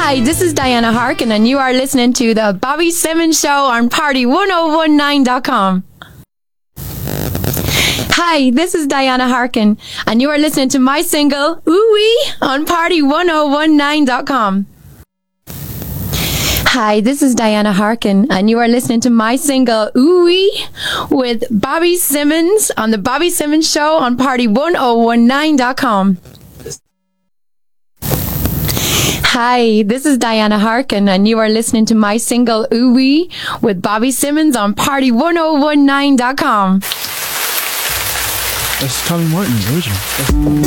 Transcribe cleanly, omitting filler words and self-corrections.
Hi, this is Diana Harkin, and you are listening to The Bobby Simmons Show on Party1019.com. Hi, this is Diana Harkin, and you are listening to my single, Ooh-Wee, on Party1019.com. Hi, this is Diana Harkin, and you are listening to my single, Ooh-Wee, with Bobby Simmons on The Bobby Simmons Show on Party1019.com. Hi, this is Diana Harkin, and you are listening to my single, Ooh-Wee, with Bobby Simmons on Party1019.com. That's Tommy Martin's original.